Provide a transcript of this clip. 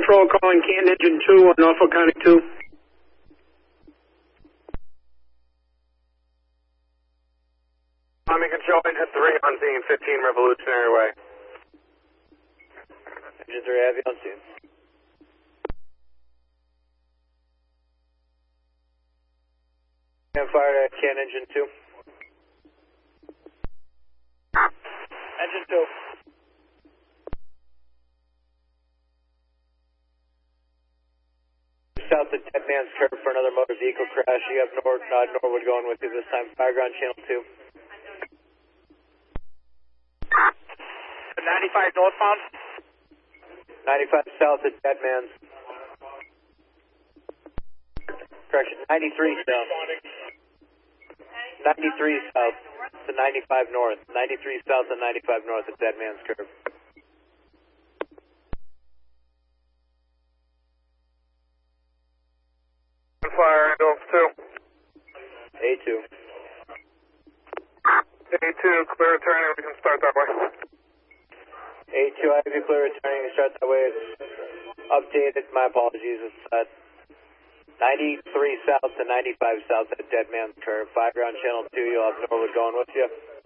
Patrol calling Canton Engine 2 on Norfolk County 2. Army Control, Engine 3 on scene, 15 Revolutionary Way. Engine 3, have you on scene? Fire at Canton Engine 2. Engine 2. South of Dead Man's Curve for another motor vehicle crash. You have Norwood going with you this time. Fireground channel 2. 95 northbound. 95 south of Dead Man's. Correction, 93 south. 93 south to 95 north. 93 south and 95 north of Dead Man's Curve. Fire, Golf 2. A2. A2, clear turning, we can start that way. A2, I have you clear returning to start that way. It's updated, my apologies. It's 93 south to 95 south at Dead Man's Curve. Fireground channel 2, you'll have Norwood going with you.